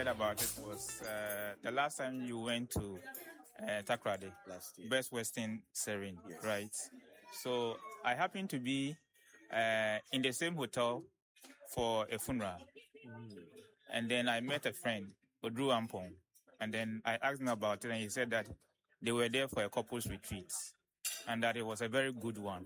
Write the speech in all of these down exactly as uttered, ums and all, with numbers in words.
heard about it was uh, the last time you went to uh, Takoradi, last year. Best Western Serene, Yes. right? So I happened to be uh, in the same hotel for a funeral. Mm. And then I met a friend, Odru Ampong. And then I asked him about it, and he said that they were there for a couple's retreat and that it was a very good one.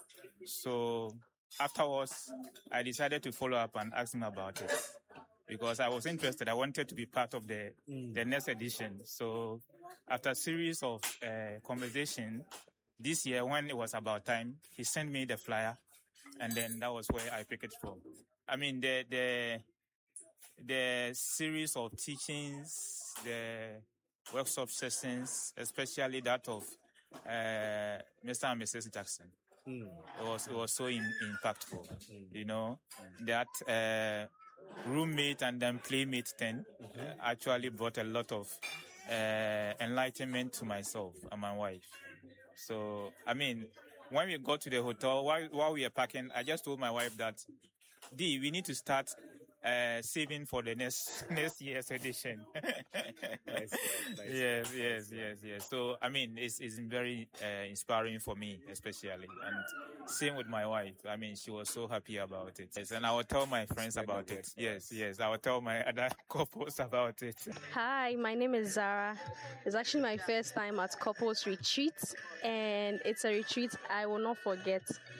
So afterwards, I decided to follow up and ask him about it because I was interested. I wanted to be part of the, Mm. the next edition. So after a series of uh, conversation, this year when it was about time, he sent me the flyer, and then that was where I picked it from. I mean, the the the series of teachings, the workshop sessions, especially that of uh, Mister and Missus Jackson. Mm. It was it was so in, impactful, Mm. you know, that uh, roommate and then playmate thing Mm-hmm. uh, actually brought a lot of uh, enlightenment to myself and my wife. So, I mean, when we got to the hotel, while, while we were packing, I just told my wife that, D, we need to start uh, saving for the next next year's edition. Nice, yeah, nice. Yes, yes, yes, yes. So, I mean, it's, it's very uh, inspiring for me, especially. And same with my wife. I mean, she was so happy about it. Yes, and I will tell my friends about it. Yes, yes. I will tell my other couples about it. Hi, my name is Zara. It's actually my first time at Couples Retreat, and it's a retreat I will not forget.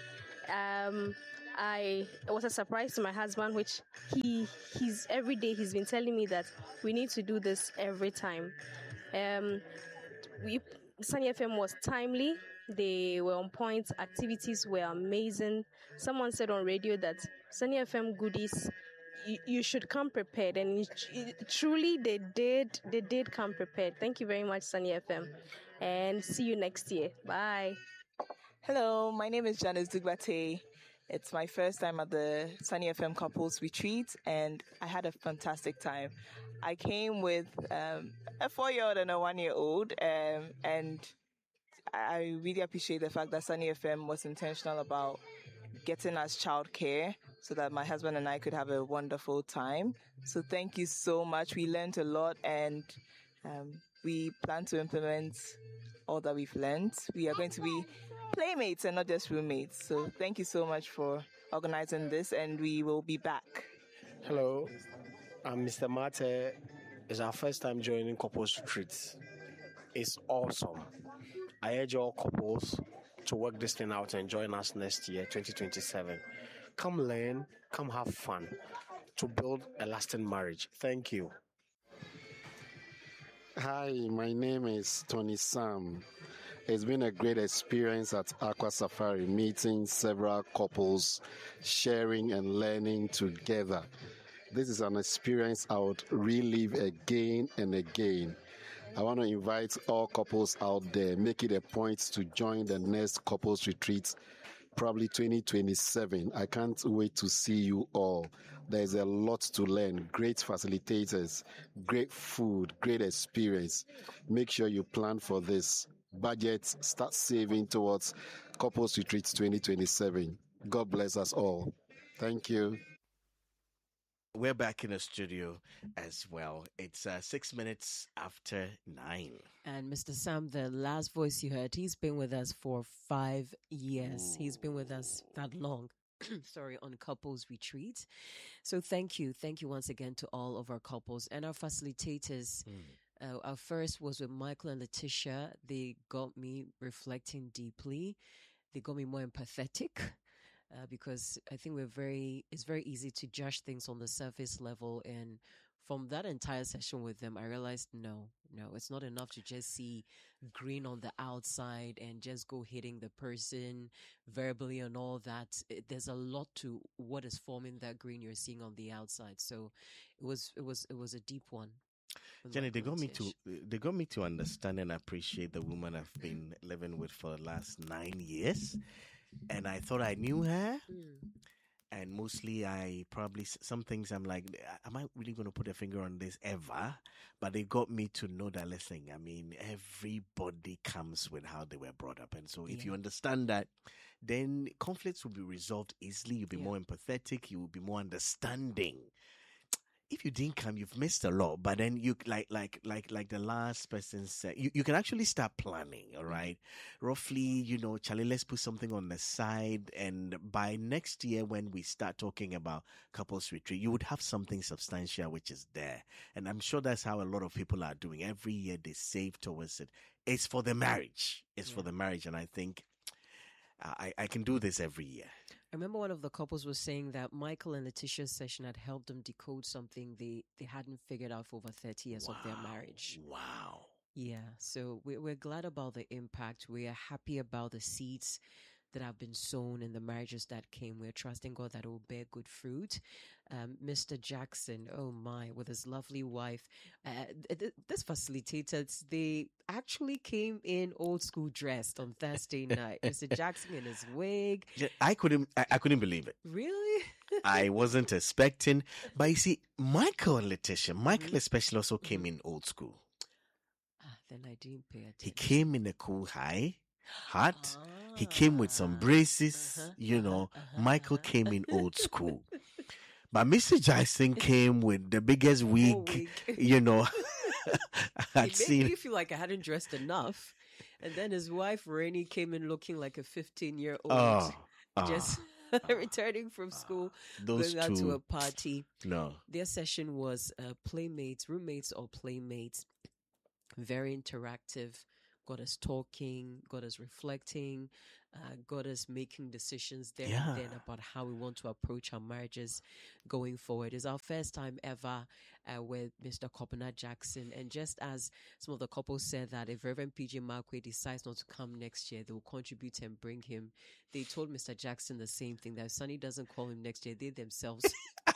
Um, I it was a surprise to my husband, which he he's every day he's been telling me that we need to do this every time. Um, we Sunny F M was timely. They were on point. Activities were amazing. Someone said on radio that Sunny F M goodies, you, you should come prepared, and it, it, truly they did. They did come prepared. Thank you very much, Sunny F M, and see you next year. Bye. Hello, my name is Janice Dugbate. It's my first time at the Sunny F M Couples Retreat, and I had a fantastic time. I came with um, a four-year-old and a one-year-old, um, and I really appreciate the fact that Sunny F M was intentional about getting us childcare so that my husband and I could have a wonderful time. So thank you so much. We learned a lot, and um, we plan to implement all that we've learned. We are going to be playmates and not just roommates. So thank you so much for organizing this, and we will be back. Hello, I'm Mister Mate. It's our first time joining Couples Retreats. It's awesome. I urge all couples to work this thing out and join us next year, twenty twenty-seven. Come learn, come have fun to build a lasting marriage. Thank you. Hi, my name is Tony Sam. It's been a great experience at Aqua Safari, meeting several couples, sharing and learning together. This is an experience I would relive again and again. I want to invite all couples out there, make it a point to join the next couples retreat, probably twenty twenty-seven. I can't wait to see you all. There's a lot to learn, great facilitators, great food, great experience. Make sure you plan for this. Budget, start saving towards Couples Retreats twenty twenty-seven. God bless us all. Thank you. We're back in the studio as well. It's uh, six minutes after nine. And Mister Sam, the last voice you heard, he's been with us for five years. Ooh. He's been with us that long. Sorry, on Couples Retreat. So thank you. Thank you once again to all of our couples and our facilitators. Mm. Uh, our first was with Michael and Letitia. They got me reflecting deeply. They got me more empathetic. Uh, because I think we're very, it's very easy to judge things on the surface level. And from that entire session with them, I realized, no, no, it's not enough to just see green on the outside and just go hitting the person verbally and all that. It, there's a lot to what is forming that green you're seeing on the outside. So it was, it was, it was a deep one. Jenny, they got me to, they got me to understand and appreciate the woman I've been living with for the last nine years. And I thought I knew her. Mm. And mostly I probably, some things I'm like, am I really going to put a finger on this ever? But they got me to know that, listen, I mean, everybody comes with how they were brought up. And so yeah. if you understand that, then conflicts will be resolved easily. You'll be yeah. more empathetic. You will be more understanding. If if you didn't come, you've missed a lot. But then you like like like like the last person said, you, you can actually start planning, all right? Roughly, you know, Charlie, let's put something on the side, and by next year when we start talking about couples retreat, you would have something substantial which is there. And I'm sure that's how a lot of people are doing. Every year they save towards it. It's for the marriage. It's yeah. for the marriage, and I think I, I can do this every year. I remember one of the couples was saying that Michael and Letitia's session had helped them decode something they, they hadn't figured out for over thirty years wow. of their marriage. Wow. Yeah, so we're, we're glad about the impact. We are happy about the seeds that have been sown in the marriages that came. We're trusting God that it will bear good fruit. Um, Mister Jackson, oh my, with his lovely wife. Uh, th- th- this facilitators, they actually came in old school dressed on Thursday night. Mister Jackson in his wig. Yeah, I couldn't, I, I couldn't believe it. Really? I wasn't expecting. But you see, Michael and Letitia, Michael mm-hmm. especially also came mm-hmm. in old school. Ah, then I didn't pay attention. He came in a cool high hat. Ah. He came with some braces, uh-huh, you know. Uh-huh, Michael uh-huh. came in old school. But Mister Jackson came with the biggest wig, wig. you know. It made seen. me feel like I hadn't dressed enough. And then his wife, Rainey, came in looking like a fifteen-year-old. Oh, just oh, returning from school, those going out two, to a party. No. Their session was uh, playmates, roommates or playmates. Very interactive. Got us talking, got us reflecting, uh, got us making decisions there yeah. and then about how we want to approach our marriages going forward. It's our first time ever uh, with Mister Kopena Jackson. And just as some of the couples said that if Reverend P J Markwe decides not to come next year, they will contribute and bring him. They told Mister Jackson the same thing, that if Sonny doesn't call him next year, they themselves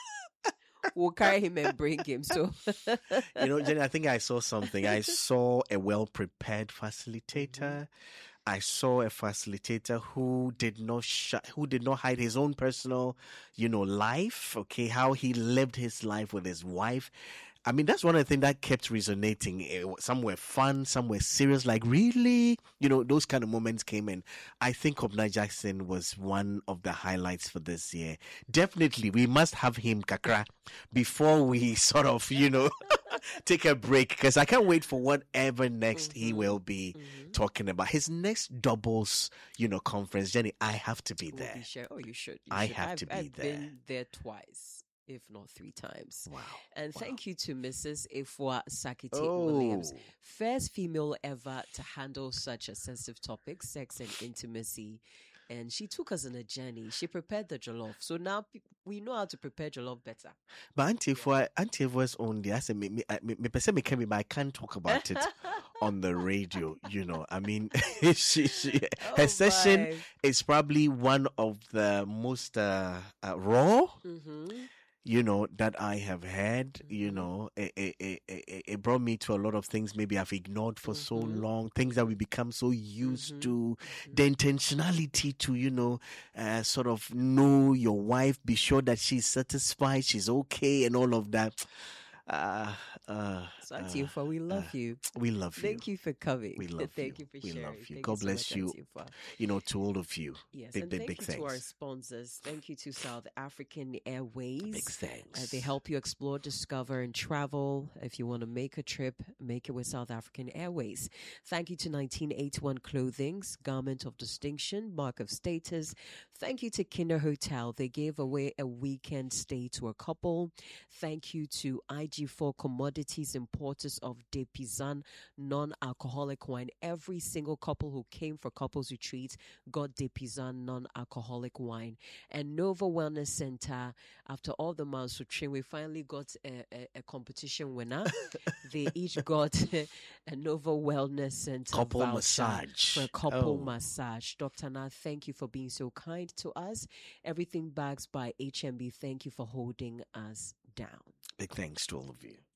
will carry him and bring him. So, you know, Jenny, I think I saw something. I saw a well-prepared facilitator. Mm-hmm. I saw a facilitator who did not sh- who did not hide his own personal, you know, life. Okay, how he lived his life with his wife. I mean, that's one of the things that kept resonating. Some were fun, some were serious. Like, really? You know, those kind of moments came in. I think Kopena Jackson was one of the highlights for this year. Definitely, we must have him, Kakra, before we sort of, you know, take a break. Because I can't wait for whatever next mm-hmm. he will be mm-hmm. talking about. His next doubles, you know, conference. Jenny, I have to be there. We'll be sure. Oh, you should. You I should. have I've, to be I've there. I've been there twice, if not three times. Wow. And wow. thank you to Missus Ifwa Sakiti oh. Williams, first female ever to handle such a sensitive topic, sex and intimacy. And she took us on a journey. She prepared the jollof. So now pe- we know how to prepare jollof better. But Auntie Ifwa, yeah. Auntie Ifwa's only, I said, me, me, me, me, me can be, but I can't talk about it on the radio, you know. I mean, she, she, oh her session my. is probably one of the most uh, uh, raw, mm-hmm. you know, that I have had. Mm-hmm. You know, it, it, it, it, it brought me to a lot of things maybe I've ignored for mm-hmm. so long, things that we become so used mm-hmm. to, mm-hmm. the intentionality to, you know, uh, sort of know your wife, be sure that she's satisfied, she's okay, and all of that. Uh, uh, so, Auntie uh, Ifwa, we love uh, you. We love you. Thank you for coming. We love thank you. you. Thank you for we sharing. love you. Thank God you bless so you. much, you know, to all of you. Yes, big, and big, thank big you thanks. to our sponsors. Thank you to South African Airways. Big thanks. Uh, they help you explore, discover, and travel. If you want to make a trip, make it with South African Airways. Thank you to nineteen eighty-one Clothings, Garment of Distinction, Mark of Status. Thank you to Kinder Hotel. They gave away a weekend stay to a couple. Thank you to I G four Commodities, importers of De Pizan non-alcoholic wine. Every single couple who came for couples retreat got De Pizan non-alcoholic wine. And Nova Wellness Center, after all the months of train, we finally got a, a, a competition winner. They each got a Nova Wellness Center couple voucher massage for a couple oh. massage. Doctor Na, thank you for being so kind to us. Everything Bags by H M B, thank you for holding us down. Big thanks to all of you.